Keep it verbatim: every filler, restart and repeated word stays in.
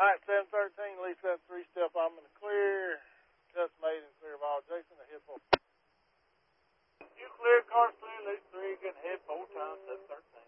All right, seven thirteen, Lee seven three, step I'm in the clear. Just made and clear of all. Jason, the hit four. You clear, car clear, Lee three, getting hit four times, seven thirteen.